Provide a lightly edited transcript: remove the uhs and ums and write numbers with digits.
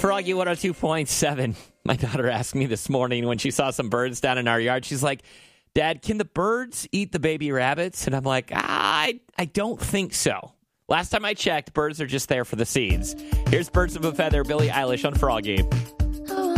Froggy 102.7. My daughter asked me this morning when she saw some birds down in our yard. She's like, Dad, can the birds eat the baby rabbits? And I'm like, I don't think so. Last time I checked, birds are just there for the seeds. Here's Birds of a Feather, Billie Eilish on Froggy.